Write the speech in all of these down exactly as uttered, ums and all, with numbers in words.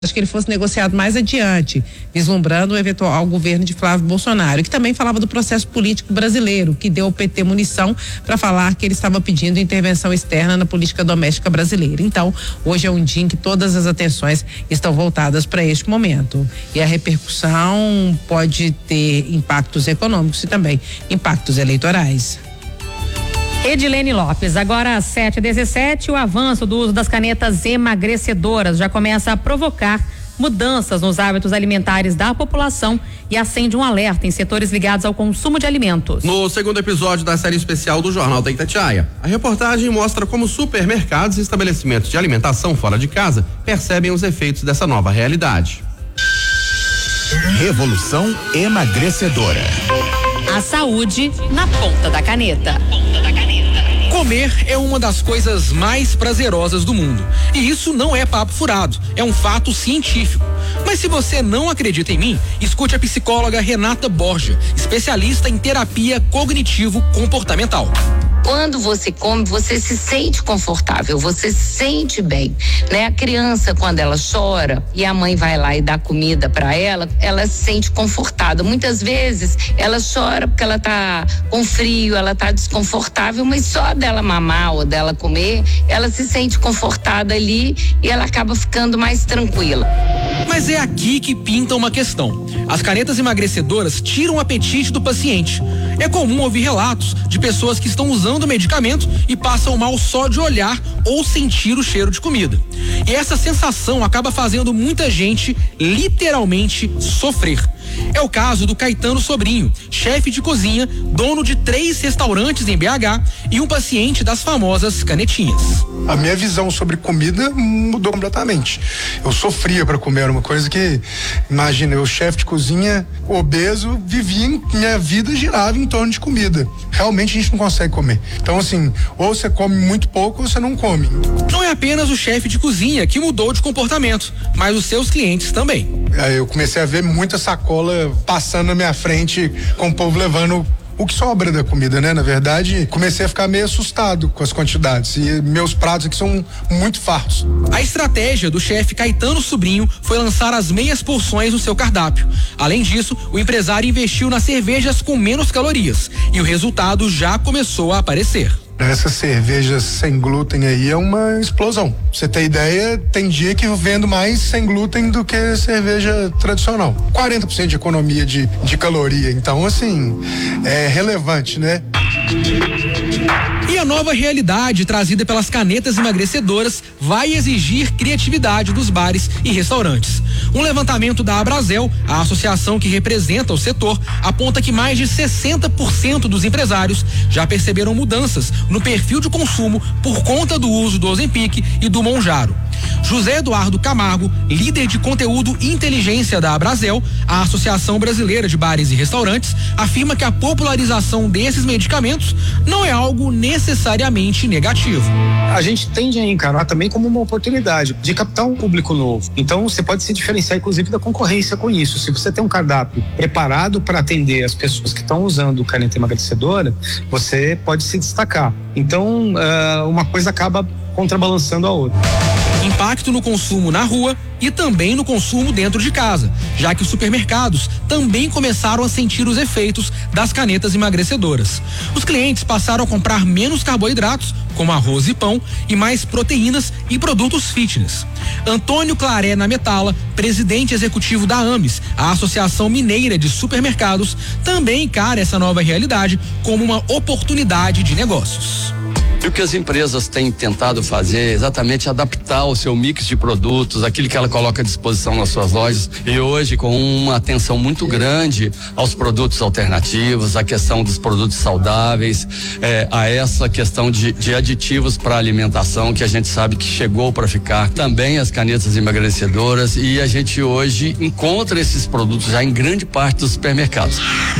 que ele fosse negociado mais adiante, vislumbrando o eventual governo de Flávio Bolsonaro, que também falava do processo político brasileiro, que deu ao P T munição para falar que ele estava pedindo intervenção externa na política doméstica brasileira. Então, hoje é um dia em que todas as atenções estão voltadas para este momento. E a repercussão pode ter impactos econômicos e também impactos eleitorais. Edilene Lopes, agora às sete e dezessete, o avanço do uso das canetas emagrecedoras já começa a provocar mudanças nos hábitos alimentares da população e acende um alerta em setores ligados ao consumo de alimentos. No segundo episódio da série especial do Jornal da Itatiaia, a reportagem mostra como supermercados e estabelecimentos de alimentação fora de casa percebem os efeitos dessa nova realidade. Revolução emagrecedora. A saúde na ponta da caneta. Comer é uma das coisas mais prazerosas do mundo. E isso não é papo furado, é um fato científico. Mas se você não acredita em mim, escute a psicóloga Renata Borja, especialista em terapia cognitivo-comportamental. Quando você come, você se sente confortável, você se sente bem, né? A criança, quando ela chora e a mãe vai lá e dá comida para ela, ela se sente confortada. Muitas vezes ela chora porque ela tá com frio, ela tá desconfortável, mas só dela mamar ou dela comer, ela se sente confortada ali e ela acaba ficando mais tranquila. Mas é aqui que pinta uma questão. As canetas emagrecedoras tiram o apetite do paciente. É comum ouvir relatos de pessoas que estão usando o medicamento e passam mal só de olhar ou sentir o cheiro de comida. E essa sensação acaba fazendo muita gente literalmente sofrer. É o caso do Caetano Sobrinho, chefe de cozinha, dono de três restaurantes em B H e um paciente das famosas canetinhas. A minha visão sobre comida mudou completamente. Eu sofria para comer, era uma coisa que, imagina, eu chefe de cozinha, obeso, vivia, minha vida girava em torno de comida. Realmente a gente não consegue comer. Então assim, ou você come muito pouco ou você não come. Não é apenas o chefe de cozinha que mudou de comportamento, mas os seus clientes também. Aí eu comecei a ver muita sacola passando na minha frente, com o povo levando o que sobra da comida, né? Na verdade, comecei a ficar meio assustado com as quantidades e meus pratos aqui são muito fartos. A estratégia do chefe Caetano Sobrinho foi lançar as meias porções no seu cardápio. Além disso, o empresário investiu nas cervejas com menos calorias e o resultado já começou a aparecer. Essas cervejas sem glúten aí é uma explosão. Pra você ter ideia, tem dia que eu vendo mais sem glúten do que cerveja tradicional. quarenta por cento de economia de, de caloria. Então, assim, é relevante, né? E a nova realidade trazida pelas canetas emagrecedoras vai exigir criatividade dos bares e restaurantes. Um levantamento da Abrazel, a associação que representa o setor, aponta que mais de sessenta por cento dos empresários já perceberam mudanças no perfil de consumo por conta do uso do Ozempic e do Monjaro. José Eduardo Camargo, líder de conteúdo e inteligência da Abrazel, a Associação Brasileira de Bares e Restaurantes, afirma que a popularização desses medicamentos não é algo necessariamente negativo. A gente tende a encarar também como uma oportunidade de captar um público novo. Então você pode se diferenciar inclusive da concorrência com isso. Se você tem um cardápio preparado para atender as pessoas que estão usando caneta emagrecedora, você pode se destacar. Então uh, uma coisa acaba contrabalançando a outra. Impacto no consumo na rua e também no consumo dentro de casa, já que os supermercados também começaram a sentir os efeitos das canetas emagrecedoras. Os clientes passaram a comprar menos carboidratos, como arroz e pão, e mais proteínas e produtos fitness. Antônio Claré na Metala, presidente executivo da AMES, a Associação Mineira de Supermercados, também encara essa nova realidade como uma oportunidade de negócios. E o que as empresas têm tentado fazer é exatamente adaptar o seu mix de produtos, aquilo que ela coloca à disposição nas suas lojas, e hoje com uma atenção muito grande aos produtos alternativos, a questão dos produtos saudáveis, é, a essa questão de, de aditivos para alimentação, que a gente sabe que chegou para ficar, também as canetas emagrecedoras, e a gente hoje encontra esses produtos já em grande parte dos supermercados.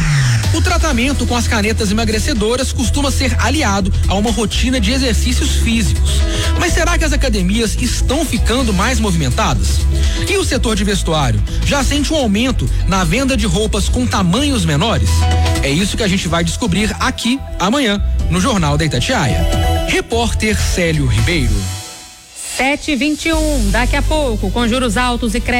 O tratamento com as canetas emagrecedoras costuma ser aliado a uma rotina de exercícios físicos. Mas será que as academias estão ficando mais movimentadas? E o setor de vestuário já sente um aumento na venda de roupas com tamanhos menores? É isso que a gente vai descobrir aqui amanhã no Jornal da Itatiaia. Repórter Célio Ribeiro. sete e vinte e um, daqui a pouco, com juros altos e créditos